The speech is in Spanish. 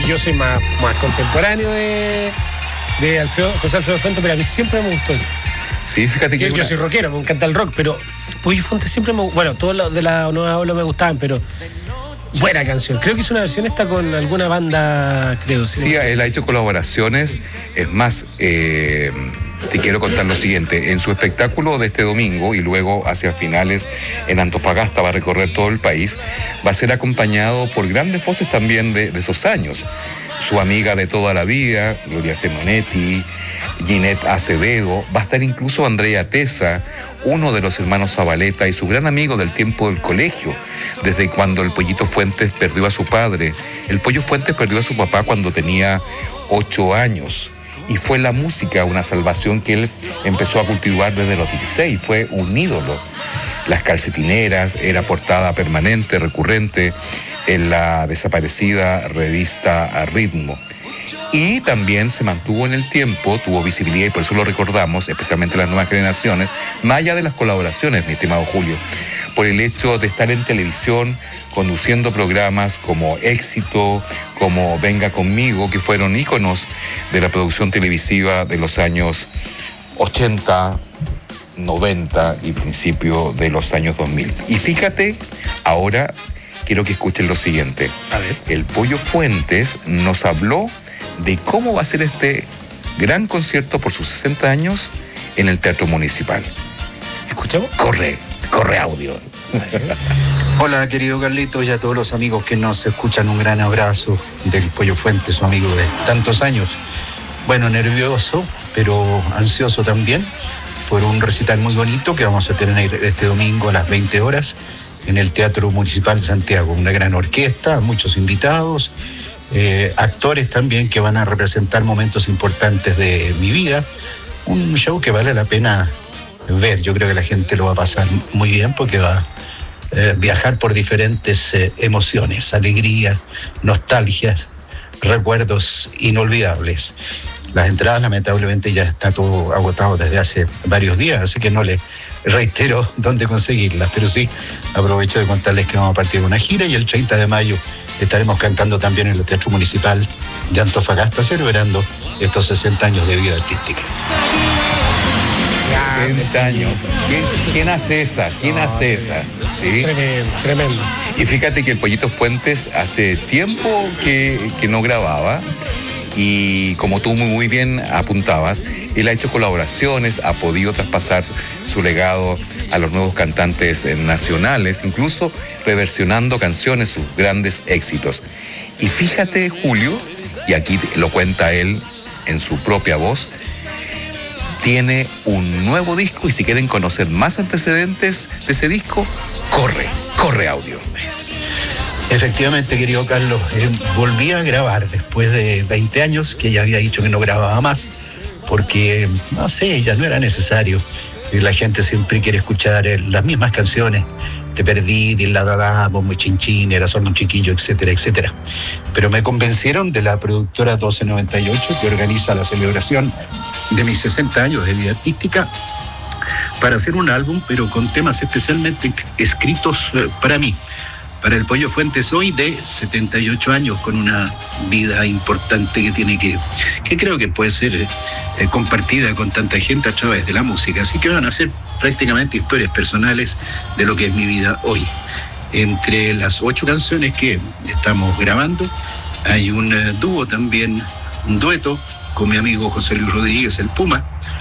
yo soy más contemporáneo de José Alfredo Fuentes, pero a mí siempre me gustó. Sí, fíjate que yo soy rockero, me encanta el rock, pero Pollo Fuentes siempre me gustó. Bueno, todos los de la Nueva Ola me gustaban, pero buena canción. Creo que es una versión esta con alguna banda, creo. Sí, él ha hecho colaboraciones. Es más, te quiero contar lo siguiente. En su espectáculo de este domingo y luego hacia finales en Antofagasta, va a recorrer todo el país, va a ser acompañado por grandes voces también de esos años. Su amiga de toda la vida, Gloria Simonetti, Ginette Acevedo, va a estar incluso Andrea Tesa, uno de los hermanos Zabaleta y su gran amigo del tiempo del colegio, desde cuando el Pollito Fuentes perdió a su padre. El Pollo Fuentes perdió a su papá cuando tenía 8 años. Y fue la música una salvación que él empezó a cultivar desde los 16, fue un ídolo. Las Calcetineras era portada permanente, recurrente en la desaparecida revista A Ritmo. Y también se mantuvo en el tiempo, tuvo visibilidad y por eso lo recordamos, especialmente las nuevas generaciones, más allá de las colaboraciones, mi estimado Julio, por el hecho de estar en televisión conduciendo programas como Éxito, como Venga Conmigo, que fueron íconos de la producción televisiva de los años 80, 90 y principio de los años 2000. Y fíjate, ahora quiero que escuchen lo siguiente. A ver. El Pollo Fuentes nos habló de cómo va a ser este gran concierto por sus 60 años en el Teatro Municipal. ¿Escuchamos? Corre audio. Hola, querido Carlitos, y a todos los amigos que nos escuchan, un gran abrazo del Pollo Fuentes, su amigo de tantos años. Bueno, nervioso, pero ansioso también, por un recital muy bonito que vamos a tener este domingo a las 20 horas en el Teatro Municipal de Santiago. Una gran orquesta, muchos invitados, actores también que van a representar momentos importantes de mi vida. Un show que vale la pena ver. Yo creo que la gente lo va a pasar muy bien porque va a viajar por diferentes emociones, alegrías, nostalgias, recuerdos inolvidables. Las entradas lamentablemente ya está todo agotado desde hace varios días, así que no les reitero dónde conseguirlas, pero sí aprovecho de contarles que vamos a partir de una gira y el 30 de mayo estaremos cantando también en el Teatro Municipal de Antofagasta, celebrando estos 60 años de vida artística. 60 años. ¿Quién hace esa? ¿Quién hace esa? ¿Sí? Tremendo. Y fíjate que el Pollito Fuentes hace tiempo que no grababa. Y como tú muy bien apuntabas, él ha hecho colaboraciones, ha podido traspasar su legado a los nuevos cantantes nacionales, incluso reversionando canciones, sus grandes éxitos. Y fíjate, Julio, y aquí lo cuenta él en su propia voz, tiene un nuevo disco y si quieren conocer más antecedentes de ese disco, corre audio. Efectivamente, querido Carlos, volví a grabar después de 20 años, que ya había dicho que no grababa más, porque, no sé, ya no era necesario. La gente siempre quiere escuchar las mismas canciones. Te perdí, Dil la da, Bombo y Chinchín, Era solo un chiquillo, etcétera, etcétera. Pero me convencieron de la productora 1298, que organiza la celebración de mis 60 años de vida artística, para hacer un álbum, pero con temas especialmente escritos para mí. Para el Pollo Fuentes hoy de 78 años, con una vida importante que creo que puede ser compartida con tanta gente a través de la música. Así que van a ser prácticamente historias personales de lo que es mi vida hoy. Entre las 8 canciones que estamos grabando, hay un dúo también, un dueto con mi amigo José Luis Rodríguez, el Puma,